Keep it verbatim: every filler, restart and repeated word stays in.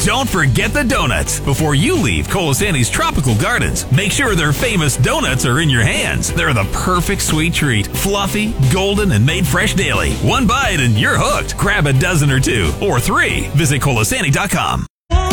don't forget the donuts. Before you leave Colasanti's Tropical Gardens, make sure their famous donuts are in your hands. They're the perfect sweet treat. Fluffy, golden, and made fresh daily. One bite and you're hooked. Grab a dozen or two, or three. Visit Colasanti dot com.